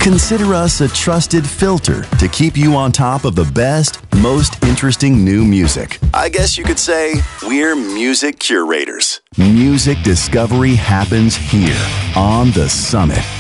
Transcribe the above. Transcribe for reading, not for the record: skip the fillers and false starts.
Consider us a trusted filter to keep you on top of the best, most interesting new music. I guess you could say we're music curators. Music discovery happens here on The Summit.